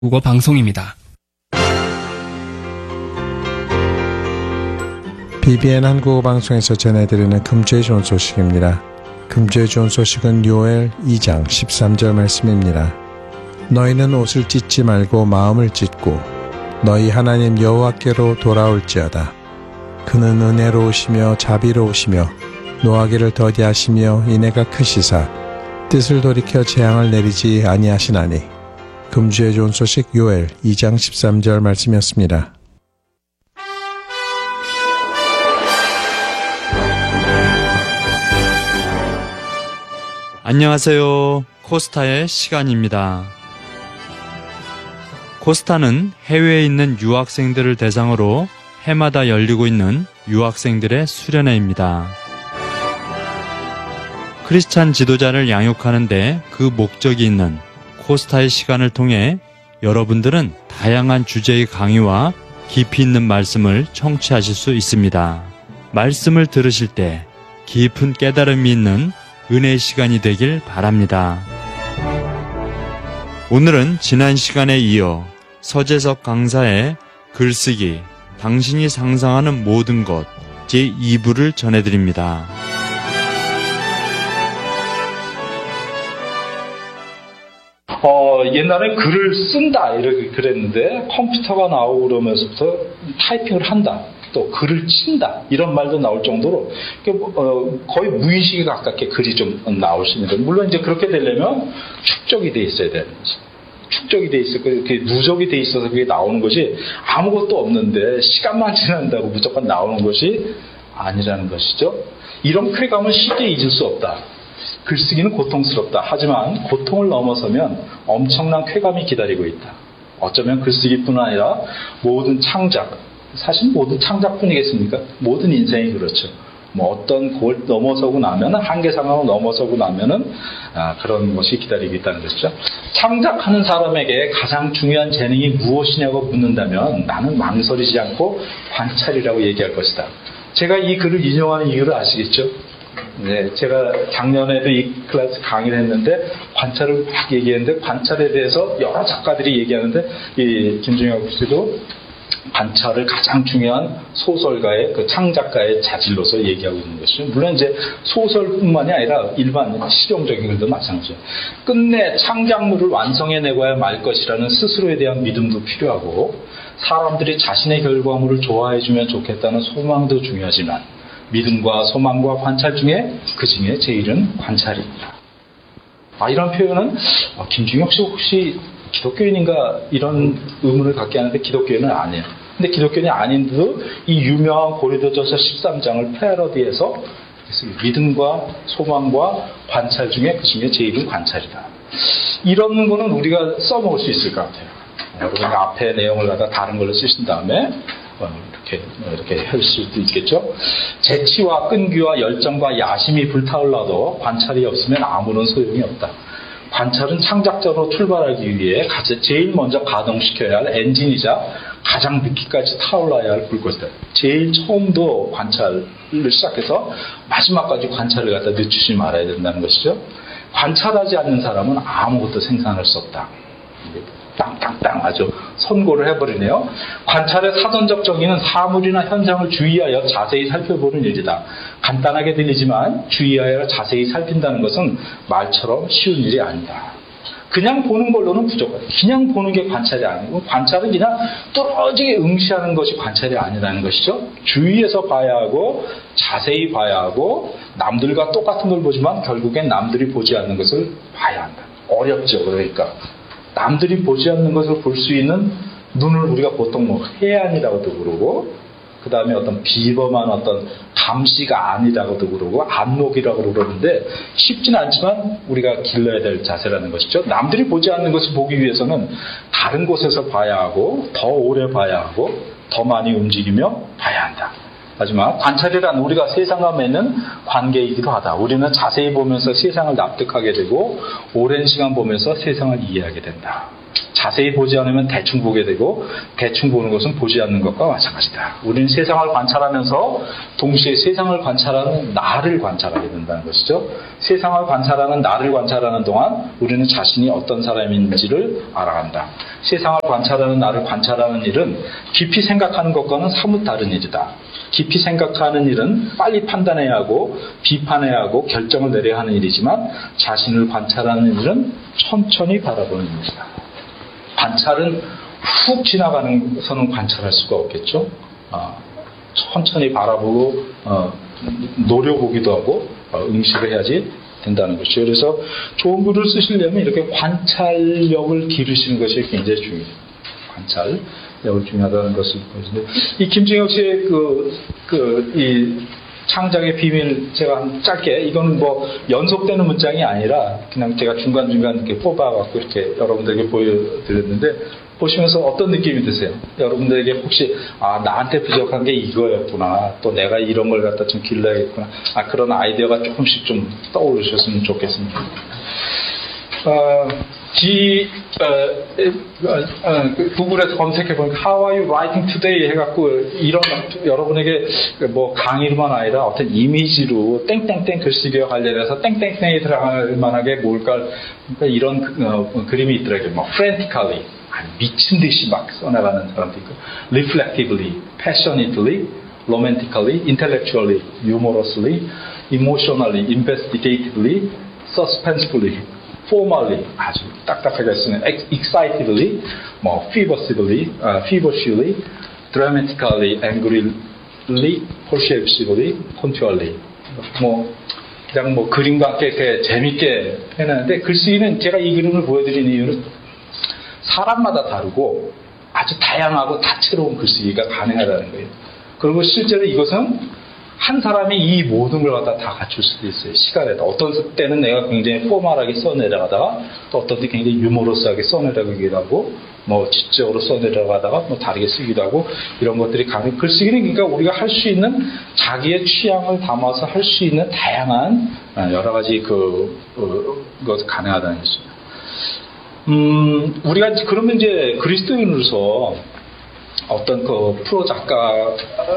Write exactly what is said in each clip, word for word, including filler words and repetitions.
국어 방송입니다. 비비엔 한국어 방송에서 전해드리는 금주의 좋은 소식입니다. 금주의 좋은 소식은 요엘 이 장 십삼 절 말씀입니다. 너희는 옷을 찢지 말고 마음을 찢고 너희 하나님 여호와께로 돌아올지어다. 그는 은혜로우시며 자비로우시며 노하기를 더디하시며 인애가 크시사 뜻을 돌이켜 재앙을 내리지 아니하시나니. 금주의 좋은 소식 요엘 이 장 십삼 절 말씀이었습니다. 안녕하세요. 코스타의 시간입니다. 코스타는 해외에 있는 유학생들을 대상으로 해마다 열리고 있는 유학생들의 수련회입니다. 크리스찬 지도자를 양육하는데 그 목적이 있는 코스타의 시간을 통해 여러분들은 다양한 주제의 강의와 깊이 있는 말씀을 청취하실 수 있습니다. 말씀을 들으실 때 깊은 깨달음이 있는 은혜의 시간이 되길 바랍니다. 오늘은 지난 시간에 이어 서재석 강사의 글쓰기, 당신이 상상하는 모든 것 제이 부를 전해드립니다. 어, 옛날에 글을 쓴다 이렇게 그랬는데 컴퓨터가 나오고 그러면서부터 타이핑을 한다, 또 글을 친다 이런 말도 나올 정도로 어, 거의 무의식에 가깝게 글이 좀 나올 수 있는 거예요. 물론 이제 그렇게 되려면 축적이 돼 있어야 되는 거죠. 축적이 돼 있을 거예요. 그게 누적이 돼 있어서 그게 나오는 것이 아무것도 없는데 시간만 지난다고 무조건 나오는 것이 아니라는 것이죠. 이런 쾌감은 쉽게 잊을 수 없다. 글쓰기는 고통스럽다. 하지만 고통을 넘어서면 엄청난 쾌감이 기다리고 있다. 어쩌면 글쓰기뿐 아니라 모든 창작, 사실 모든 창작뿐이겠습니까? 모든 인생이 그렇죠. 뭐 어떤 그걸 넘어서고 나면, 한계 상황을 넘어서고 나면은 아, 그런 것이 기다리고 있다는 것이죠. 창작하는 사람에게 가장 중요한 재능이 무엇이냐고 묻는다면 나는 망설이지 않고 관찰이라고 얘기할 것이다. 제가 이 글을 인용하는 이유를 아시겠죠? 네, 제가 작년에도 이 클래스 강의를 했는데 관찰을 막 얘기했는데, 관찰에 대해서 여러 작가들이 얘기하는데 이 김중혁 씨도 관찰을 가장 중요한 소설가의, 그 창작가의 자질로서 얘기하고 있는 것이죠. 물론 이제 소설뿐만이 아니라 일반 실용적인 글도 마찬가지죠. 끝내 창작물을 완성해내고야 말 것이라는 스스로에 대한 믿음도 필요하고, 사람들이 자신의 결과물을 좋아해주면 좋겠다는 소망도 중요하지만 믿음과 소망과 관찰 중에 그 중에 제일은 관찰입니다. 아, 이런 표현은 어, 김중혁 씨 혹시 기독교인인가 이런 의문을 갖게 하는데 기독교인은 아니에요. 근데 기독교인이 아닌데도 이 유명한 고린도전서 십삼 장을 패러디해서 믿음과 소망과 관찰 중에 그 중에 제일은 관찰이다. 이런 거는 우리가 써먹을 수 있을 것 같아요. 여러분이 앞에 내용을 갖다 다른 걸로 쓰신 다음에 이렇게 이렇게 할 수도 있겠죠. 재치와 끈기와 열정과 야심이 불타올라도 관찰이 없으면 아무런 소용이 없다. 관찰은 창작적으로 출발하기 위해 제일 먼저 가동시켜야 할 엔진이자 가장 늦기까지 타올라야 할 불꽃이다. 제일 처음도 관찰을 시작해서 마지막까지 관찰을 갖다 늦추지 말아야 된다는 것이죠. 관찰하지 않는 사람은 아무것도 생산할 수 없다. 땅땅땅 아주 선고를 해버리네요. 관찰의 사전적 정의는 사물이나 현상을 주의하여 자세히 살펴보는 일이다. 간단하게 들리지만 주의하여 자세히 살핀다는 것은 말처럼 쉬운 일이 아니다. 그냥 보는 걸로는 부족하다. 그냥 보는 게 관찰이 아니고, 관찰은 그냥 뚫어지게 응시하는 것이 관찰이 아니라는 것이죠. 주의해서 봐야 하고 자세히 봐야 하고, 남들과 똑같은 걸 보지만 결국엔 남들이 보지 않는 것을 봐야 한다. 어렵죠. 그러니까 남들이 보지 않는 것을 볼 수 있는 눈을 우리가 보통 뭐 해안이라고도 그러고, 그 다음에 어떤 비범한 어떤 감시가 아니라고도 그러고, 안목이라고 그러는데 쉽지는 않지만 우리가 길러야 될 자세라는 것이죠. 남들이 보지 않는 것을 보기 위해서는 다른 곳에서 봐야 하고, 더 오래 봐야 하고, 더 많이 움직이며 봐야 한다. 하지만 관찰이란 우리가 세상과 맺는 관계이기도 하다. 우리는 자세히 보면서 세상을 납득하게 되고, 오랜 시간 보면서 세상을 이해하게 된다. 자세히 보지 않으면 대충 보게 되고 대충 보는 것은 보지 않는 것과 마찬가지다. 우리는 세상을 관찰하면서 동시에 세상을 관찰하는 나를 관찰하게 된다는 것이죠. 세상을 관찰하는 나를 관찰하는 동안 우리는 자신이 어떤 사람인지를 알아간다. 세상을 관찰하는 나를 관찰하는 일은 깊이 생각하는 것과는 사뭇 다른 일이다. 깊이 생각하는 일은 빨리 판단해야 하고 비판해야 하고 결정을 내려야 하는 일이지만 자신을 관찰하는 일은 천천히 바라보는 일이다. 관찰은 훅 지나가는 것은 관찰할 수가 없겠죠. 어, 천천히 바라보고 어, 노려보기도 하고 어, 응시를 해야지 된다는 것이죠. 그래서 좋은 글을 쓰시려면 이렇게 관찰력을 기르시는 것이 굉장히 중요해요. 관찰력을 중요하다는 것을 보여주는데, 이 김중혁 씨의 그, 그, 이 창작의 비밀, 제가 짧게, 이거는 뭐 연속되는 문장이 아니라 그냥 제가 중간중간 이렇게 뽑아갖고 이렇게 여러분들에게 보여드렸는데, 보시면서 어떤 느낌이 드세요? 여러분들에게 혹시, 아, 나한테 부족한 게 이거였구나. 또 내가 이런 걸 갖다 좀 길러야겠구나. 아, 그런 아이디어가 조금씩 좀 떠오르셨으면 좋겠습니다. 어, 지, 어, 어, 어, 구글에서 검색해보니까 How are you writing today? 해갖고 이런 여러분에게 뭐 강의로만 아니라 어떤 이미지로 땡땡땡 글쓰기와 관련해서 땡땡땡이 들어갈 만하게 뭘까, 그러니까 이런 어, 그림이 있더라고요. 뭐 frantically, 미친 듯이 막 써나가는 사람도 있고, reflectively, passionately, romantically, intellectually, humorously, emotionally, investigatively, suspensefully, formally, 아주 딱딱하게 쓰는 excitedly, 뭐 feverishly, uh, feverishly, dramatically, angrily, persuasively, punctually. 뭐 그냥 뭐 그림과 함께 이렇게 재밌게 해놨는데, 글쓰기는 제가 이 그림을 보여드린 이유는 사람마다 다르고 아주 다양하고 다채로운 글쓰기가 가능하다는 거예요. 그리고 실제로 이것은 한 사람이 이 모든 걸 갖다 다 갖출 수도 있어요. 시간에다. 어떤 때는 내가 굉장히 포멀하게 써내려가다가 또 어떤 때 굉장히 유머러스하게 써내려가기도 하고 뭐 지적으로 써내려가다가 뭐 다르게 쓰기도 하고 이런 것들이 가능. 글쓰기는 그러니까 우리가 할 수 있는 자기의 취향을 담아서 할 수 있는 다양한 여러 가지 그, 그 것이 가능하다는 것입니다. 음, 우리가 그러면 이제 그리스도인으로서 어떤 그 프로 작가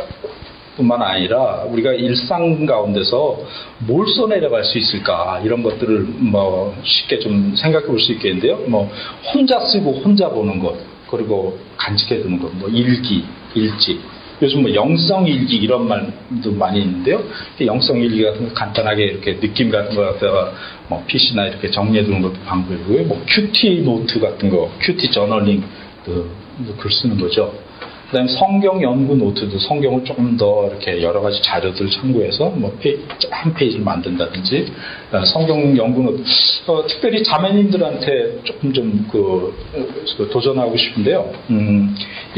뿐만 아니라 우리가 일상 가운데서 뭘 써내려갈 수 있을까, 이런 것들을 뭐 쉽게 좀 생각해 볼 수 있겠는데요. 뭐 혼자 쓰고 혼자 보는 것, 그리고 간직해 두는 것, 뭐 일기, 일집, 요즘 뭐 영성 일기 이런 말도 많이 있는데요. 영성 일기 같은 거 간단하게 이렇게 느낌 같은 거 갖다가 뭐 피시나 이렇게 정리해 두는 것도 방법이고요. 뭐 큐티 노트 같은 거, 큐티 저널링 그 글 쓰는 거죠. 그다음에 성경 연구 노트도 성경을 조금 더 이렇게 여러 가지 자료들을 참고해서 뭐 페이지, 한 페이지를 만든다든지, 성경 연구 노트, 어, 특별히 자매님들한테 조금 좀 그, 그 도전하고 싶은데요. 음,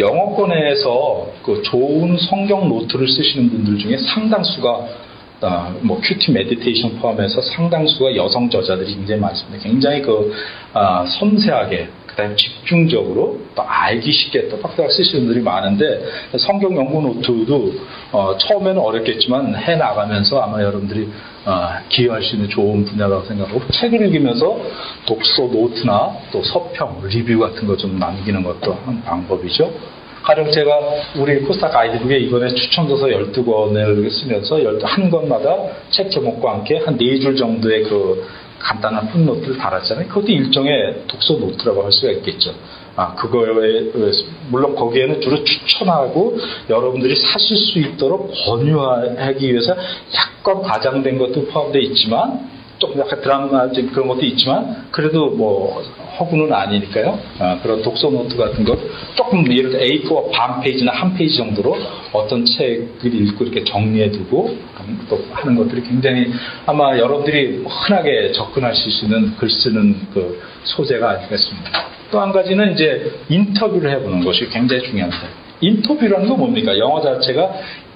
영어권에서 그 좋은 성경 노트를 쓰시는 분들 중에 상당수가 아, 뭐 큐티 메디테이션 포함해서 상당수가 여성 저자들이 굉장히 많습니다. 굉장히 그 아, 섬세하게, 그다음에 집중적으로 또 알기 쉽게 또박또박 쓰시는 분들이 많은데, 성경 연구 노트도 어, 처음에는 어렵겠지만 해 나가면서 아마 여러분들이 어, 기여할 수 있는 좋은 분야라고 생각하고, 책을 읽으면서 독서 노트나 또 서평, 리뷰 같은 거 좀 남기는 것도 한 방법이죠. 가령 제가 우리 코스타 가이드북에 이번에 추천도서 열두 권을 쓰면서 한 권마다 책 제목과 함께 한 네 줄 정도의 그 간단한 풋노트를 달았잖아요. 그것도 일종의 독서 노트라고 할 수가 있겠죠. 아, 그거에, 물론 거기에는 주로 추천하고 여러분들이 사실 수 있도록 권유하기 위해서 약간 과장된 것도 포함되어 있지만, 조금 약간 드라마틱 그런 것도 있지만, 그래도 뭐, 허구는 아니니까요. 아, 그런 독서 노트 같은 것, 조금 예를 들어 에이 사 반 페이지나 한 페이지 정도로 어떤 책을 읽고 이렇게 정리해두고 또 하는 것들이 굉장히 아마 여러분들이 흔하게 접근하실 수 있는 글 쓰는 그 소재가 아니겠습니까. 또 한 가지는 이제 인터뷰를 해보는 것이 굉장히 중요합니다. 인터뷰라는 건 뭡니까? 영어 자체가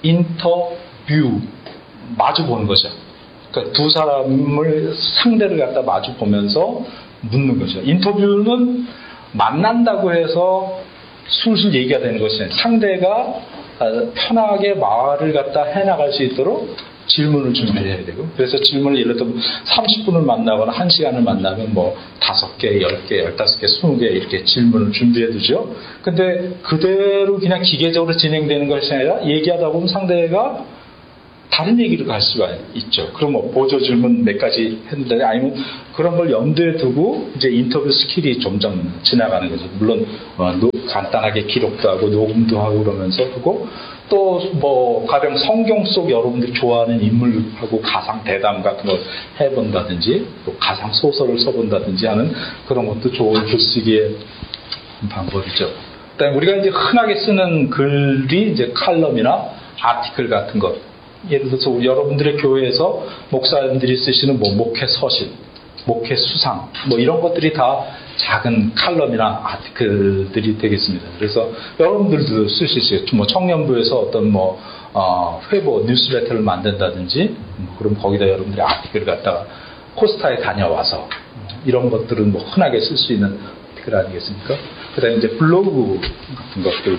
인터뷰, 마주 보는 거죠. 그러니까 두 사람을 상대를 갖다 마주 보면서 묻는 거죠. 인터뷰는 만난다고 해서 술술 얘기가 되는 것이 아니라 상대가 편하게 말을 갖다 해나갈 수 있도록 질문을 준비해야 되고, 그래서 질문을 예를 들면 삼십 분을 만나거나 한 시간을 만나면 뭐 다섯 개, 열 개, 열다섯 개, 스무 개 이렇게 질문을 준비해 두죠. 근데 그대로 그냥 기계적으로 진행되는 것이 아니라 얘기하다 보면 상대가 다른 얘기를 갈 수가 있죠. 그럼 뭐 보조 질문 몇 가지 했는데, 아니면 그런 걸 염두에 두고 이제 인터뷰 스킬이 점점 지나가는 거죠. 물론 어, 노, 간단하게 기록도 하고 녹음도 하고 그러면서 하고, 또 뭐 가령 성경 속 여러분들이 좋아하는 인물하고 가상 대담 같은 걸 해본다든지, 또 가상 소설을 써본다든지 하는 그런 것도 좋은 글쓰기의 방법이죠. 그다음에 우리가 이제 흔하게 쓰는 글이 이제 칼럼이나 아티클 같은 것. 예를 들어서 우리 여러분들의 교회에서 목사님들이 쓰시는 뭐 목회 서신, 목회 수상, 뭐 이런 것들이 다 작은 칼럼이나 아티클들이 되겠습니다. 그래서 여러분들도 쓰실 수 있죠. 뭐 청년부에서 어떤 뭐 어, 회보 뉴스레터를 만든다든지, 뭐 그럼 거기다 여러분들이 아티클을 갖다가 코스타에 다녀와서 이런 것들은 뭐 흔하게 쓸 수 있는 아티클 아니겠습니까? 그다음에 이제 블로그 같은 것들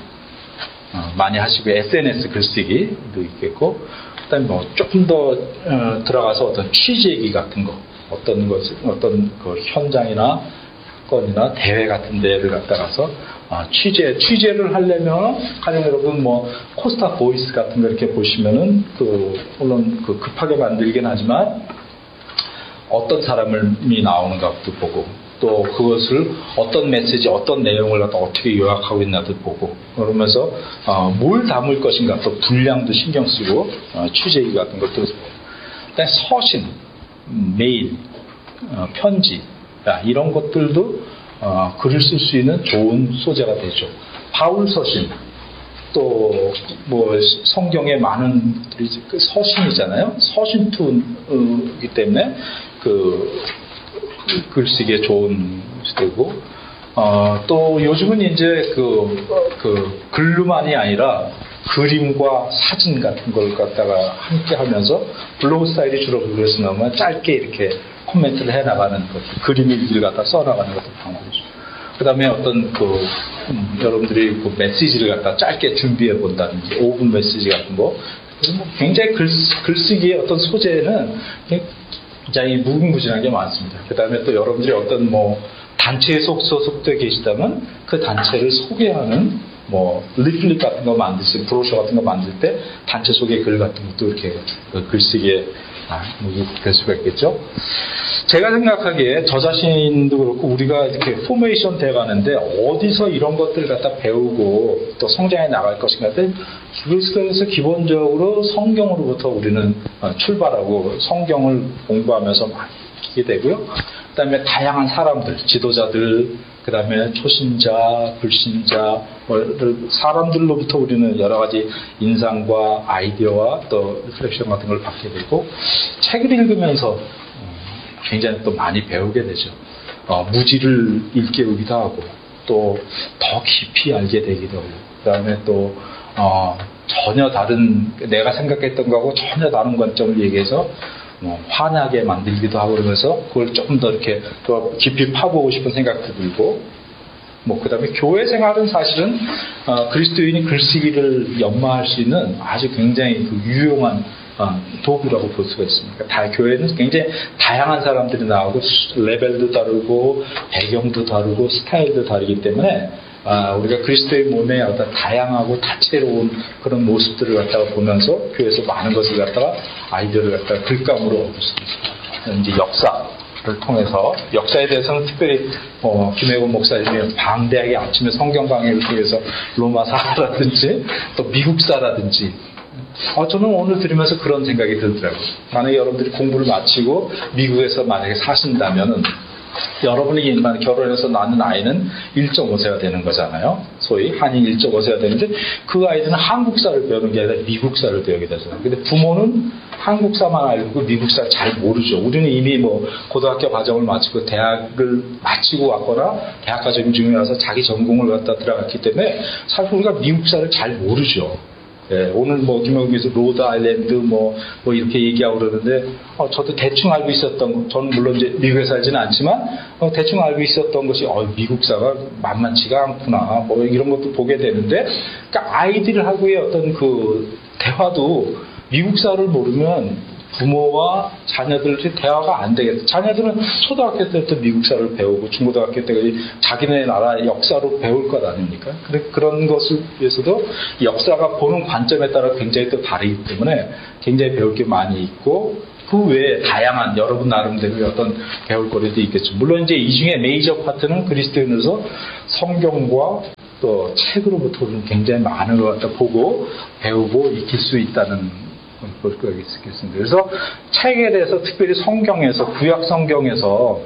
어, 많이 하시고, 에스엔에스 글쓰기도 있겠고, 그다음에 뭐 조금 더 어, 들어가서 어떤 취재 얘기 같은 거, 어떤 것, 어떤 그 현장이나 사건이나 대회 같은 데를 갖다가서 어, 취재 취재를 하려면, 가령 여러분 뭐 코스타 보이스 같은 거 이렇게 보시면은 그 물론 그 급하게 만들긴 하지만 어떤 사람이 나오는가도 보고, 또 그것을 어떤 메시지, 어떤 내용을 갖다 어떻게 요약하고 있나도 보고, 그러면서 어, 뭘 담을 것인가, 또 분량도 신경 쓰고 어, 취재기 같은 것도 보고, 그다음에 서신, 메일, 어, 편지, 야, 이런 것들도 어, 글을 쓸 수 있는 좋은 소재가 되죠. 바울 서신, 또 뭐 성경에 많은 그 서신이잖아요. 서신투이기 때문에 그 글쓰기에 좋은 시대고, 어, 또 요즘은 이제 그, 그 글로만이 아니라 그림과 사진 같은 걸 갖다가 함께 하면서 블로그 스타일이 주로 그래서 나오면 짧게 이렇게 코멘트를 해 나가는 것, 그림 일기를 갖다 써 나가는 것도 방법이죠. 그 다음에 어떤 그, 음, 여러분들이 그 메시지를 갖다 짧게 준비해 본다든지, 오 분 메시지 같은 거. 뭐 굉장히 글, 글쓰기의 어떤 소재는 굉장히 무궁무진한 게 많습니다. 그 다음에 또 여러분들이 어떤 뭐 단체에 속 소속되어 계시다면 그 단체를 소개하는 뭐 리플릿 같은 거 만드실, 브로셔 같은 거 만들 때 단체 소개 글 같은 것도 이렇게 그 글쓰기에 아, 뭐 될 수가 있겠죠. 제가 생각하기에 저 자신도 그렇고 우리가 이렇게 포메이션 돼 가는데 어디서 이런 것들을 갖다 배우고 또 성장해 나갈 것인가 때, 그래서 기본적으로 성경으로부터 우리는 출발하고 성경을 공부하면서 많이 익히게 되고요. 그 다음에 다양한 사람들, 지도자들, 그 다음에 초신자, 불신자, 뭐 사람들로부터 우리는 여러 가지 인상과 아이디어와 또 리플렉션 같은 걸 받게 되고, 책을 읽으면서 굉장히 또 많이 배우게 되죠. 어, 무지를 일깨우기도 하고, 또 더 깊이 알게 되기도 하고, 그 다음에 또 어, 전혀 다른, 내가 생각했던 거하고 전혀 다른 관점을 얘기해서 뭐 환하게 만들기도 하고, 그러면서 그걸 조금 더 이렇게 더 깊이 파보고 싶은 생각도 들고, 뭐 그 다음에 교회 생활은 사실은 어, 그리스도인이 글쓰기를 연마할 수 있는 아주 굉장히 그 유용한 어, 도구라고 볼 수가 있습니다. 다 교회는 굉장히 다양한 사람들이 나오고, 레벨도 다르고 배경도 다르고 스타일도 다르기 때문에 아, 우리가 그리스도의 몸의 어떤 다양하고 다채로운 그런 모습들을 갖다가 보면서 교회에서 많은 것을 갖다가 아이디어를 갖다가 글감으로 얻을 수 있습니다. 이제 역사를 통해서, 역사에 대해서는 특별히 어, 김혜곤 목사님이 방대하게 아침에 성경 강의를 통해서 로마사라든지 또 미국사라든지, 어, 저는 오늘 들으면서 그런 생각이 들더라고요. 만약에 여러분들이 공부를 마치고 미국에서 만약에 사신다면은 여러분이 일반 결혼해서 낳는 아이는 일 점 오 세가 되는 거잖아요. 소위 한인 일 점 오 세가 되는데, 그 아이들은 한국사를 배우는 게 아니라 미국사를 배우게 되잖아요. 근데 부모는 한국사만 알고 미국사를 잘 모르죠. 우리는 이미 뭐 고등학교 과정을 마치고 대학을 마치고 왔거나 대학 과정 중에 와서 자기 전공을 갖다 들어갔기 때문에 사실 우리가 미국사를 잘 모르죠. 예, 오늘 뭐 김영국에서 로드 아일랜드 뭐, 뭐 이렇게 얘기하고 그러는데, 어, 저도 대충 알고 있었던, 저는 물론 이제 미국에 살지는 않지만 어, 대충 알고 있었던 것이 어, 미국사가 만만치가 않구나, 뭐 이런 것도 보게 되는데, 그러니까 아이들하고의 어떤 그 대화도 미국사를 모르면 부모와 자녀들이 대화가 안 되겠다. 자녀들은 초등학교 때부터 미국사를 배우고 중고등학교 때까지 자기네 나라 역사로 배울 것 아닙니까? 근데 그런 것을 위해서도 역사가 보는 관점에 따라 굉장히 또 다르기 때문에 굉장히 배울 게 많이 있고 그 외에 다양한 여러분 나름대로의 어떤 배울거리도 있겠죠. 물론 이제 이 중에 메이저 파트는 그리스도인으로서 성경과 또 책으로부터 굉장히 많은 걸 갖다 보고 배우고 익힐 수 있다는 볼 수가 있겠습니다. 그래서 책에 대해서 특별히 성경에서 구약 성경에서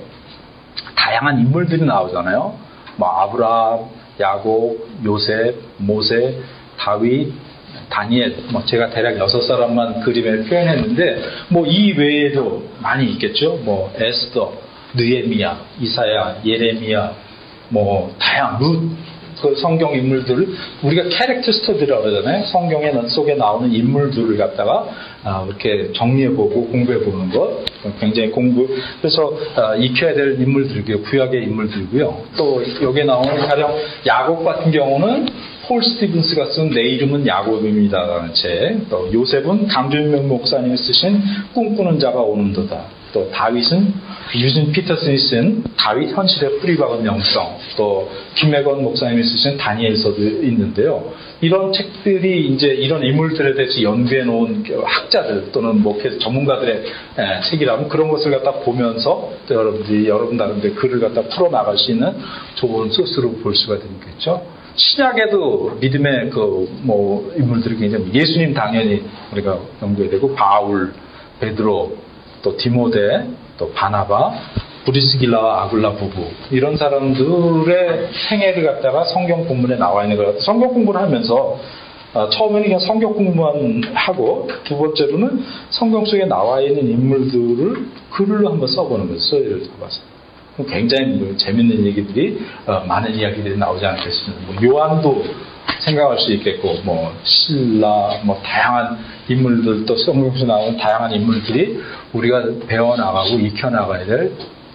다양한 인물들이 나오잖아요. 뭐 아브라함, 야곱, 요셉, 모세, 다윗, 다니엘, 뭐 제가 대략 여섯 사람만 그림에 표현했는데 뭐 이 외에도 많이 있겠죠. 뭐 에스더, 느헤미야, 이사야, 예레미야, 뭐 다양 룻. 그 성경 인물들을 우리가 캐릭터 스터디라고 그러잖아요. 성경에 속에 나오는 인물들을 갖다가 아, 이렇게 정리해보고 공부해보는 것 굉장히 공부 그래서 아, 익혀야 될 인물들이고요. 구약의 인물들이고요. 또 여기에 나오는 가령 야곱 같은 경우는 폴 스티븐스가 쓴 내 이름은 야곱입니다라는 책, 또 요셉은 강준명 목사님이 쓰신 꿈꾸는 자가 오는도다. 또 다윗은 유진 피터슨이 쓴 다윗 현실의 뿌리박은 영성, 또 김혜건 목사님이 쓰신 다니엘서도 있는데요. 이런 책들이 이제 이런 인물들에 대해서 연구해 놓은 학자들 또는 뭐 전문가들의 책이라면 그런 것을 갖다 보면서 또 여러분들이 여러분 나름대로 글을 갖다 풀어 나갈 수 있는 좋은 소스로 볼 수가 되겠죠. 신약에도 믿음의 그 뭐 인물들이 굉장히 예수님 당연히 우리가 연구해야 되고 바울, 베드로, 또 디모데, 또 바나바, 브리스길라와 아굴라 부부 이런 사람들의 생애를 갖다가 성경 본문에 나와 있는 것 같아요. 성경 공부를 하면서 어, 처음에는 그냥 성경 공부만 하고 두 번째로는 성경 속에 나와 있는 인물들을 글로 한번 써보는 거죠. 소리를 써봐서. 굉장히 뭐 재밌는 얘기들이 어, 많은 이야기들이 나오지 않겠습니까? 뭐 요한도 생각할 수 있겠고, 뭐 신라, 뭐 다양한 인물들 또 성경에서 나오는 다양한 인물들이 우리가 배워나가고 익혀나가야 될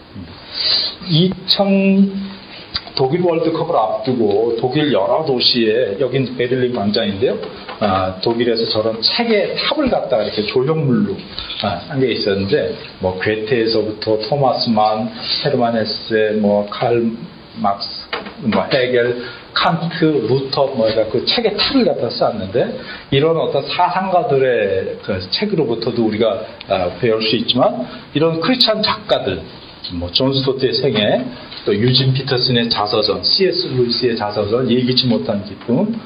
이천 독일 월드컵을 앞두고 독일 여러 도시에 여긴 베를린 광장인데요. 아, 독일에서 저런 책의 탑을 갖다가 이렇게 조형물로 아, 한 게 있었는데 뭐 괴테에서부터 토마스 만, 헤르만 헤세, 뭐 칼 막스, 뭐 헤겔, 칸트, 루터 뭐 그 책의 탑을 갖다 쌓았는데 이런 어떤 사상가들의 그 책으로부터도 우리가 아, 배울 수 있지만 이런 크리스찬 작가들 뭐 존 스토트의 생애, 또 유진 피터슨의 자서전, 씨 에스 루이스의 자서전, 예기치 못한 기쁨,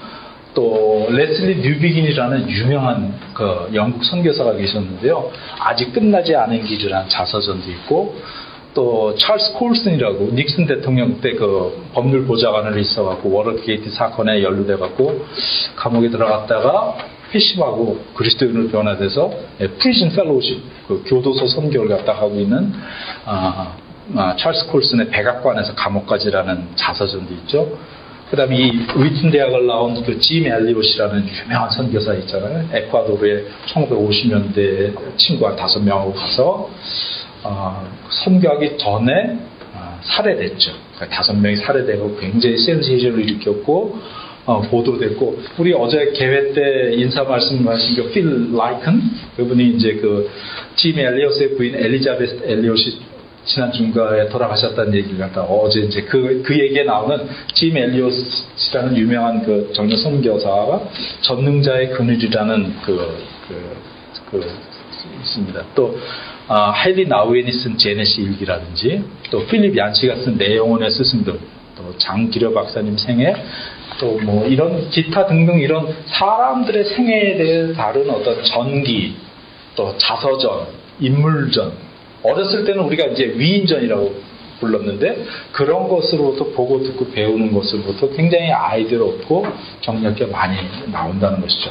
또 레슬리 뉴비긴이라는 유명한 그 영국 선교사가 계셨는데요. 아직 끝나지 않은 길이라는 자서전도 있고, 또 찰스 콜슨이라고 닉슨 대통령 때 그 법률 보좌관을 있어갖고 워터게이트 사건에 연루돼갖고 감옥에 들어갔다가 회심하고 그리스도인으로 변화돼서 프리즌 펠로우십 그 교도소 선교를 갖다 하고 있는 아, 아, 찰스 콜슨의 백악관에서 감옥까지라는 자서전도 있죠. 그 다음에 이 위튼 대학을 나온 그 짐 엘리엇이라는 유명한 선교사 있잖아요. 에콰도르에 천구백오십 년대에 친구와 다섯 명하고 가서 어, 선교하기 전에 어, 살해됐죠. 그러니까 다섯 명이 살해되고 굉장히 센세이션을 일으켰고 어, 보도됐고 우리 어제 개회 때 인사 말씀하신 그 필 라이큰 그분이 이제 그 짐 엘리엇의 부인 엘리자베스 엘리엇이 지난 주말에 돌아가셨다는 얘기를 갖다 어제 이제 그, 그 얘기에 나오는 짐 엘리엇이라는 유명한 그 정년 선교사가 전능자의 그늘이라는 그, 그, 그, 있습니다. 또, 아, 하일리 나우엔이 쓴 제네시 일기라든지 또 필립 얀치가 쓴 내 영혼의 스승들 또 장기려 박사님 생애 또 뭐 이런 기타 등등 이런 사람들의 생애에 대해 다룬 어떤 전기 또 자서전 인물전 어렸을 때는 우리가 이제 위인전이라고 불렀는데 그런 것으로부터 보고 듣고 배우는 것으로부터 굉장히 아이디어를 얻고 경력이 많이 나온다는 것이죠.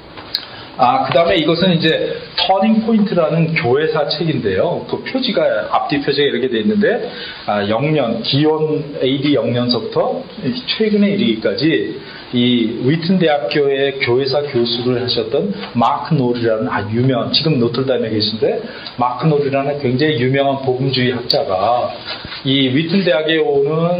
아, 그 다음에 이것은 이제 터닝 포인트라는 교회사 책인데요. 그 표지가, 앞뒤 표지가 이렇게 되어 있는데, 아, 영년, 기원 에이디 영년서부터 최근에 이르기까지 이 위튼 대학교의 교회사 교수를 하셨던 마크 놀이라는 아주 유명한, 지금 노틀담에 계신데, 마크 놀이라는 굉장히 유명한 복음주의 학자가 이 위튼 대학에 오는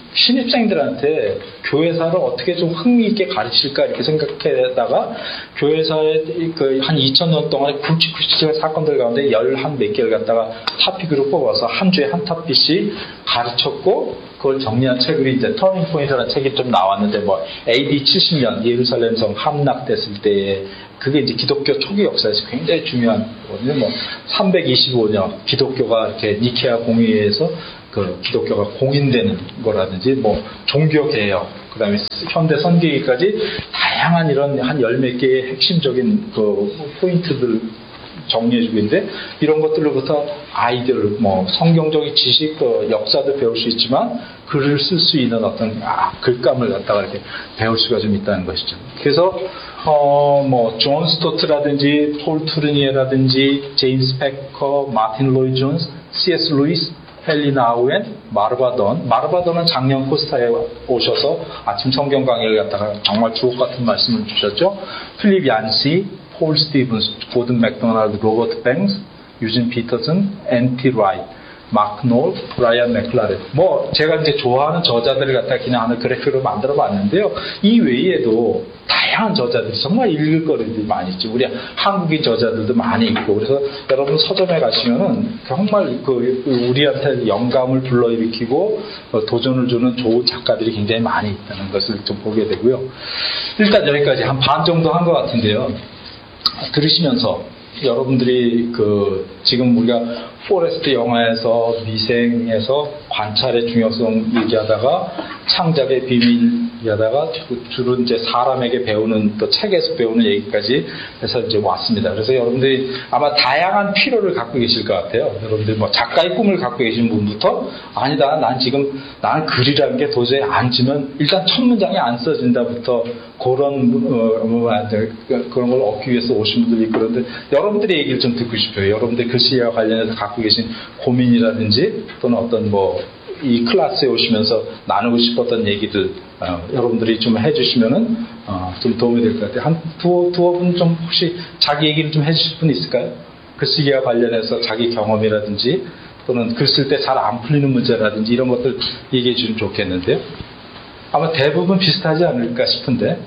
신입생들한테 교회사를 어떻게 좀 흥미있게 가르칠까 이렇게 생각하다가 교회사의 그 한 이천 년 동안 굵직굵직한 사건들 가운데 열한 몇 개를 갖다가 토픽으로 뽑아서 한 주에 한 토픽씩 가르쳤고 그걸 정리한 책이 이제 터닝 포인트라는 책이 좀 나왔는데 뭐 에이디 칠십 년 예루살렘 성 함락됐을 때에 그게 이제 기독교 초기 역사에서 굉장히 중요한 거거든요. 뭐 삼백이십오 년 기독교가 이렇게 니케아 공의회에서 그 기독교가 공인되는 거라든지 뭐 종교 개혁, 그다음에 현대 선계기까지 다양한 이런 한 열 몇 개의 핵심적인 그 포인트들 정리해주고 있는데 이런 것들로부터 아이들 뭐 성경적인 지식, 그 역사도 배울 수 있지만 글을 쓸 수 있는 어떤 아, 글감을 갖다가 이렇게 배울 수가 좀 있다는 것이죠. 그래서 어, 뭐, 존 스토트라든지, 폴 투르니에라든지, 제임스 패커, 마틴 로이 존스, 씨에스 루이스, 헨리 나우엔, 마르바돈. 마르바돈은 작년 코스타에 오셔서 아침 성경 강의를 갖다가 정말 주옥 같은 말씀을 주셨죠. 필립 얀시, 폴 스티븐스, 고든 맥도날드, 로버트 뱅스, 유진 피터슨, 앤티 라이, 마크 놀, 브라이언 맥클라렌. 뭐 제가 이제 좋아하는 저자들을 갖다 그냥 하는 그래픽으로 만들어 봤는데요. 이 외에도 다양한 저자들이 정말 읽을 거리들이 많이 있죠. 우리 한국인 저자들도 많이 있고 그래서 여러분 서점에 가시면은 정말 그 우리한테 영감을 불러일으키고 도전을 주는 좋은 작가들이 굉장히 많이 있다는 것을 좀 보게 되고요. 일단 여기까지 한 반 정도 한 것 같은데요. 들으시면서 여러분들이 그 지금 우리가 포레스트 영화에서 미생에서 관찰의 중요성 얘기하다가 창작의 비밀 얘기하다가 주로 이제 사람에게 배우는 또 책에서 배우는 얘기까지 해서 이제 왔습니다. 그래서 여러분들이 아마 다양한 필요를 갖고 계실 것 같아요. 여러분들 뭐 작가의 꿈을 갖고 계신 분부터 아니다 난 지금 나는 글이라는 게 도저히 안 지면 일단 첫 문장이 안 써진다부터 그런 어, 뭐, 그런 걸 얻기 위해서 오신 분들이 있고 그런데 여러분들의 얘기를 좀 듣고 싶어요. 여러분들 글씨와 관련해서 갖고 계신 고민이라든지 또는 어떤 뭐 이 클래스에 오시면서 나누고 싶었던 얘기들 어, 여러분들이 좀 해주시면은 어, 좀 도움이 될 것 같아요. 한 두어 두어 분 좀 혹시 자기 얘기를 좀 해주실 분 있을까요? 글쓰기와 관련해서 자기 경험이라든지 또는 글 쓸 때 잘 안 풀리는 문제라든지 이런 것들 얘기해 주시면 좋겠는데요. 아마 대부분 비슷하지 않을까 싶은데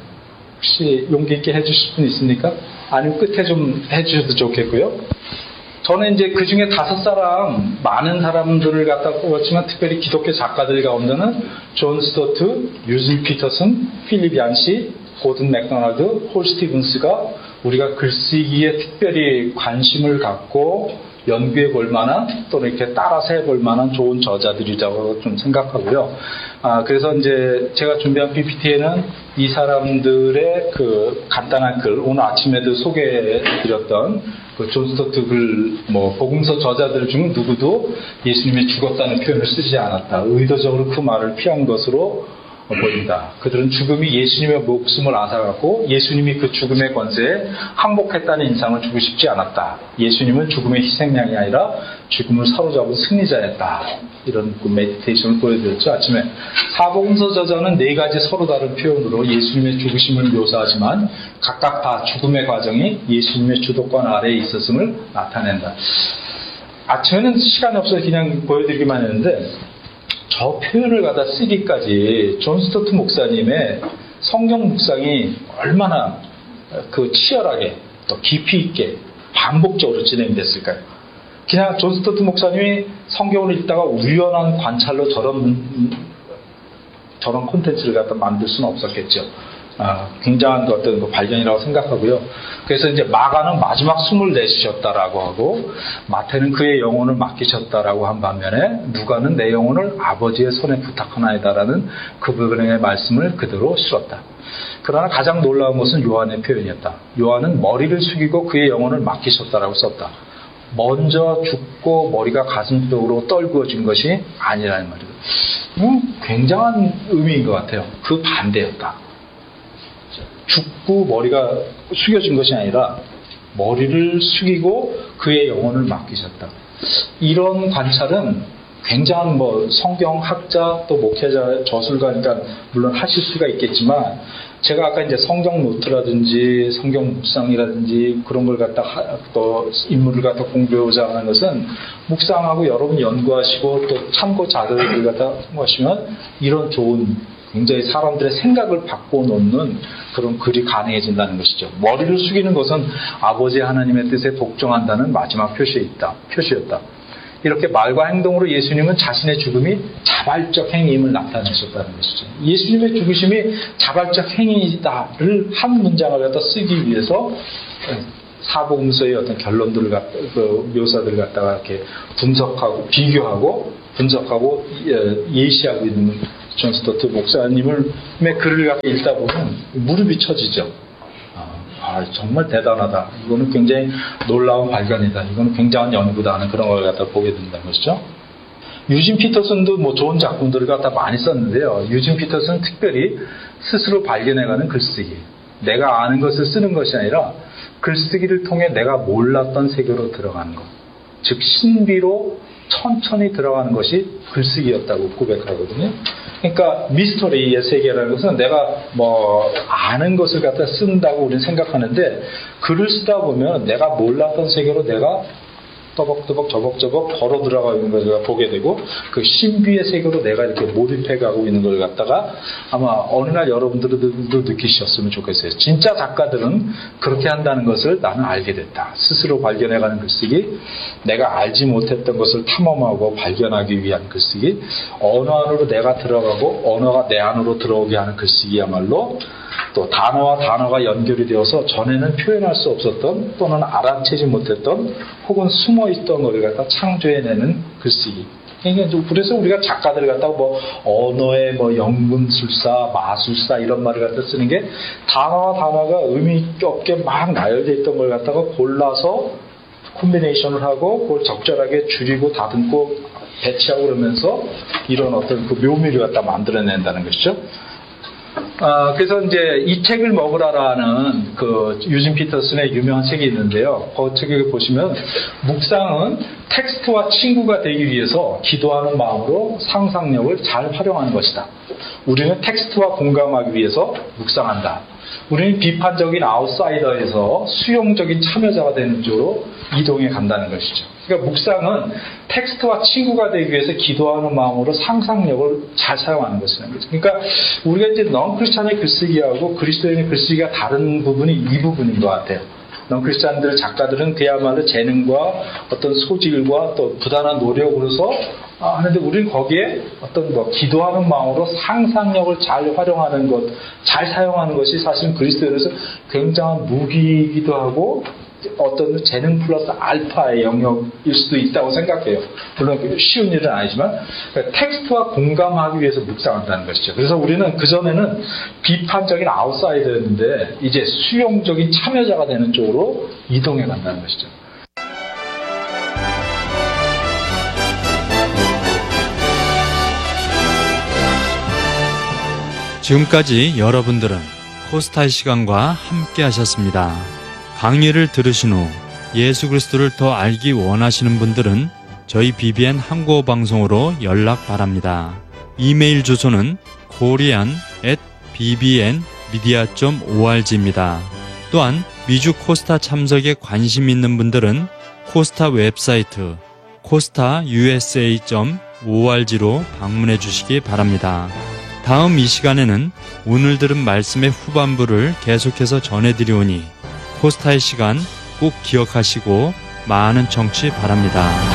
혹시 용기 있게 해주실 분 있습니까? 아니면 끝에 좀 해주셔도 좋겠고요. 저는 이제 그 중에 다섯 사람, 많은 사람들을 갖다 뽑았지만 특별히 기독교 작가들 가운데는 존 스토트, 유진 피터슨, 필립 얀시, 고든 맥도날드, 폴 스티븐스가 우리가 글쓰기에 특별히 관심을 갖고 연구해 볼 만한 또는 이렇게 따라서 해볼 만한 좋은 저자들이라고 좀 생각하고요. 아, 그래서 이제 제가 준비한 피피티에는 이 사람들의 그 간단한 글, 오늘 아침에도 소개해 드렸던 그 존 스토트 글, 뭐, 복음서 저자들 중 누구도 예수님이 죽었다는 표현을 쓰지 않았다. 의도적으로 그 말을 피한 것으로 보입니다. 그들은 죽음이 예수님의 목숨을 앗아갔고 예수님이 그 죽음의 권세에 항복했다는 인상을 주고 싶지 않았다. 예수님은 죽음의 희생양이 아니라 죽음을 사로잡은 승리자였다. 이런 그 메디테이션을 보여드렸죠. 아침에 사복음서 저자는 네 가지 서로 다른 표현으로 예수님의 죽으심을 묘사하지만 각각 다 죽음의 과정이 예수님의 주도권 아래에 있었음을 나타낸다. 아침에는 시간이 없어서 그냥 보여드리기만 했는데 저 표현을 갖다 쓰기까지 존 스토트 목사님의 성경 묵상이 얼마나 그 치열하게 또 깊이 있게 반복적으로 진행됐을까요? 그냥 존 스토트 목사님이 성경을 읽다가 우연한 관찰로 저런 저런 콘텐츠를 갖다 만들 수는 없었겠죠. 아, 굉장한 어떤 그 발견이라고 생각하고요. 그래서 이제 마가는 마지막 숨을 내쉬셨다라고 하고 마태는 그의 영혼을 맡기셨다라고 한 반면에 누가는 내 영혼을 아버지의 손에 부탁하나이다라는 그 부분의 말씀을 그대로 실었다. 그러나 가장 놀라운 것은 요한의 표현이었다. 요한은 머리를 숙이고 그의 영혼을 맡기셨다라고 썼다. 먼저 죽고 머리가 가슴 쪽으로 떨구어진 것이 아니라는 말이에요. 음, 굉장한 의미인 것 같아요. 그 반대였다. 죽고 머리가 숙여진 것이 아니라 머리를 숙이고 그의 영혼을 맡기셨다. 이런 관찰은 굉장한 뭐 성경학자 또 목회자 저술가니까 물론 하실 수가 있겠지만 제가 아까 이제 성경 노트라든지 성경 묵상이라든지 그런 걸 갖다 하, 또 인물을 갖다 공부해오자 하는 것은 묵상하고 여러분 연구하시고 또 참고 자료를 갖다 참고하시면 이런 좋은 굉장히 사람들의 생각을 바꿔놓는 그런 글이 가능해진다는 것이죠. 머리를 숙이는 것은 아버지 하나님의 뜻에 복종한다는 마지막 표시에 있다, 표시였다. 이렇게 말과 행동으로 예수님은 자신의 죽음이 자발적 행위임을 나타내셨다는 것이죠. 예수님의 죽으심이 자발적 행위다를 한 문장을 갖다 쓰기 위해서 사복음서의 어떤 결론들을 갖다, 그 묘사들을 갖다가 이렇게 분석하고 비교하고 분석하고 예시하고 있는 존 스토트 목사님의 글을 갖다 읽다 보면 무릎이 쳐지죠. 아, 정말 대단하다. 이거는 굉장히 놀라운 발견이다. 이거는 굉장한 연구다 하는 그런 걸 갖다 보게 된다는 것이죠. 유진 피터슨도 뭐 좋은 작품들을 갖다 많이 썼는데요. 유진 피터슨은 특별히 스스로 발견해가는 글쓰기. 내가 아는 것을 쓰는 것이 아니라 글쓰기를 통해 내가 몰랐던 세계로 들어가는 것. 즉 신비로 천천히 들어가는 것이 글쓰기였다고 고백하거든요. 그러니까 미스터리의 세계라는 것은 내가 뭐 아는 것을 갖다 쓴다고 우리는 생각하는데 글을 쓰다 보면 내가 몰랐던 세계로 내가 떠벅떠벅 저벅저벅 걸어 들어가 있는 걸 보게 되고 그 신비의 세계로 내가 이렇게 몰입해 가고 있는 걸 갖다가 아마 어느 날 여러분들도 느끼셨으면 좋겠어요. 진짜 작가들은 그렇게 한다는 것을 나는 알게 됐다. 스스로 발견해가는 글쓰기, 내가 알지 못했던 것을 탐험하고 발견하기 위한 글쓰기, 언어 안으로 내가 들어가고 언어가 내 안으로 들어오게 하는 글쓰기야말로 또 단어와 단어가 연결이 되어서 전에는 표현할 수 없었던 또는 알아채지 못했던 혹은 숨어있던 것을 갖다 창조해내는 글쓰기. 그래서 우리가 작가들 갖다가 뭐 언어의 뭐 연금술사, 마술사 이런 말을 갖다 쓰는 게 단어와 단어가 의미 없게 막 나열되어 있던 걸 갖다가 골라서 콤비네이션을 하고 그걸 적절하게 줄이고 다듬고 배치하고 그러면서 이런 어떤 그 묘미를 갖다 만들어낸다는 것이죠. 아, 그래서 이제 이 책을 먹으라라는 그 유진 피터슨의 유명한 책이 있는데요. 그 책에 보시면 묵상은 텍스트와 친구가 되기 위해서 기도하는 마음으로 상상력을 잘 활용하는 것이다. 우리는 텍스트와 공감하기 위해서 묵상한다. 우리는 비판적인 아웃사이더에서 수용적인 참여자가 되는 쪽으로 이동해 간다는 것이죠. 그러니까 묵상은 텍스트와 친구가 되기 위해서 기도하는 마음으로 상상력을 잘 사용하는 것이라는 거죠. 그러니까 우리가 이제 넌 크리스찬의 글쓰기하고 그리스도인의 글쓰기가 다른 부분이 이 부분인 것 같아요. 넌 크리스찬들 작가들은 그야말로 재능과 어떤 소질과 또 부단한 노력으로서 아, 하는데 우리는 거기에 어떤 뭐 기도하는 마음으로 상상력을 잘 활용하는 것, 잘 사용하는 것이 사실은 그리스도인에서 굉장한 무기이기도 하고 어떤 재능 플러스 알파의 영역일 수도 있다고 생각해요. 물론 쉬운 일은 아니지만 그러니까 텍스트와 공감하기 위해서 묵상한다는 것이죠. 그래서 우리는 그전에는 비판적인 아웃사이더였는데 이제 수용적인 참여자가 되는 쪽으로 이동해 간다는 것이죠. 지금까지 여러분들은 코스타의 시간과 함께 하셨습니다. 강의를 들으신 후 예수 그리스도를 더 알기 원하시는 분들은 저희 비비엔 한국어 방송으로 연락 바랍니다. 이메일 주소는 korean at bbnmedia dot org입니다. 또한 미주 코스타 참석에 관심 있는 분들은 코스타 웹사이트 코스타 유에스에이 닷 오알지로 방문해 주시기 바랍니다. 다음 이 시간에는 오늘 들은 말씀의 후반부를 계속해서 전해드리오니 코스타의 시간 꼭 기억하시고 많은 청취 바랍니다.